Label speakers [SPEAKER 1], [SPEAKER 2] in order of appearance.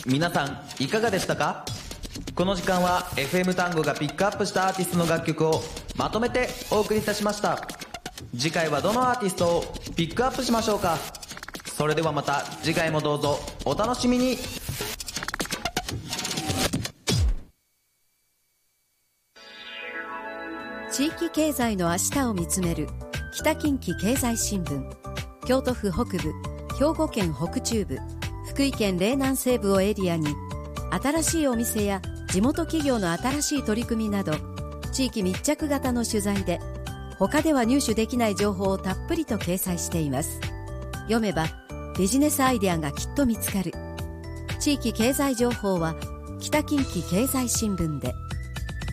[SPEAKER 1] 皆さんいかがでしたか？この時間は FM 単語がピックアップしたアーティストの楽曲をまとめてお送りいたしました。次回はどのアーティストをピックアップしましょうか。それではまた次回もどうぞお楽しみに。
[SPEAKER 2] 地域経済の明日を見つめる北近畿経済新聞。京都府北部、兵庫県北中部、福井県嶺南西部をエリアに新しいお店や地元企業の新しい取り組みなど地域密着型の取材で他では入手できない情報をたっぷりと掲載しています。読めばビジネスアイデアがきっと見つかる。地域経済情報は北近畿経済新聞で。